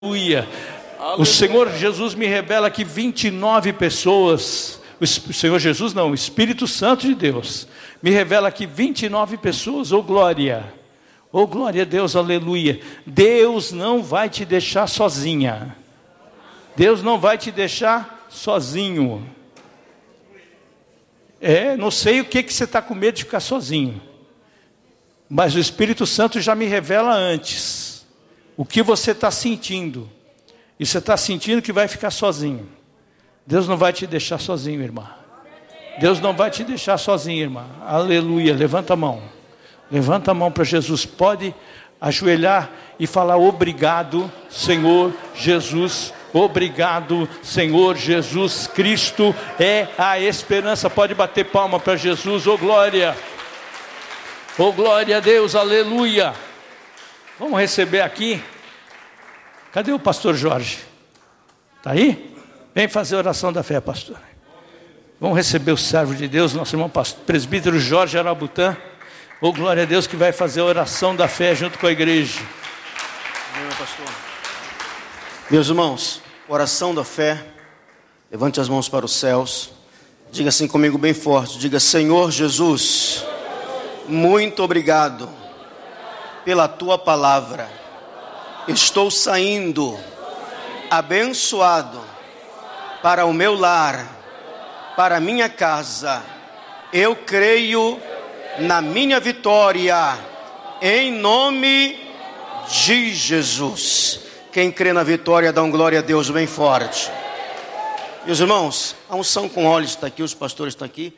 Aleluia. O Senhor Jesus me revela que 29 pessoas, o Senhor Jesus não, o Espírito Santo de Deus, me revela que 29 pessoas, oh glória a Deus, aleluia. Deus não vai te deixar sozinha, Deus não vai te deixar sozinho. Não sei o que você está com medo de ficar sozinho, mas o Espírito Santo já me revela antes o que você está sentindo, e você está sentindo que vai ficar sozinho. Deus não vai te deixar sozinho, irmã. Deus não vai te deixar sozinho, irmã. Aleluia. Levanta a mão para Jesus. Pode ajoelhar e falar: obrigado, Senhor Jesus. Obrigado, Senhor Jesus. Cristo é a esperança. Pode bater palma para Jesus. Oh glória a Deus, aleluia. Vamos receber aqui. Cadê o pastor Jorge? Está aí? Vem fazer a oração da fé, pastor. Vamos receber o servo de Deus, nosso irmão presbítero Jorge Arabutã. Oh glória a Deus, que vai fazer a oração da fé junto com a igreja. Amém, pastor. Meus irmãos, oração da fé. Levante as mãos para os céus. Diga assim comigo bem forte. Diga: Senhor Jesus, muito obrigado pela tua palavra. Estou saindo abençoado para o meu lar, para a minha casa. Eu creio na minha vitória, em nome de Jesus. Quem crê na vitória, dá um glória a Deus bem forte. Meus irmãos, a unção com óleo está aqui, os pastores estão aqui.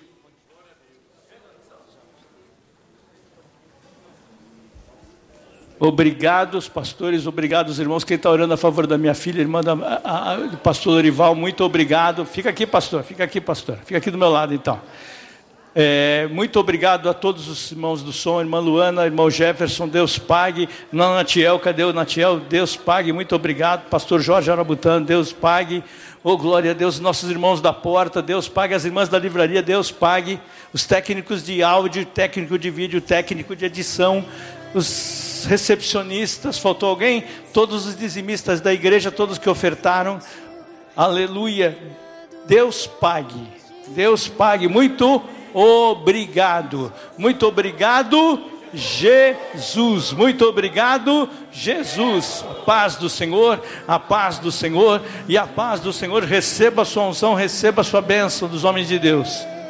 Obrigado, os pastores, obrigado, os irmãos. Quem está orando a favor da minha filha, irmã do pastor Dorival, muito obrigado. Fica aqui, pastor, fica aqui do meu lado, então. Muito obrigado a todos os irmãos do som, irmã Luana, irmão Jefferson, Deus pague. Irmã Natiel, cadê o Natiel? Deus pague, muito obrigado. Pastor Jorge Arabutan, Deus pague. Oh glória a Deus, nossos irmãos da porta, Deus pague. As irmãs da livraria, Deus pague. Os técnicos de áudio, técnico de vídeo, técnico de edição, os recepcionistas, faltou alguém? Todos os dizimistas da igreja, todos que ofertaram, aleluia. Deus pague, muito obrigado, Jesus, muito obrigado, Jesus. A paz do Senhor e a paz do Senhor, receba a sua unção, receba a sua bênção dos homens de Deus.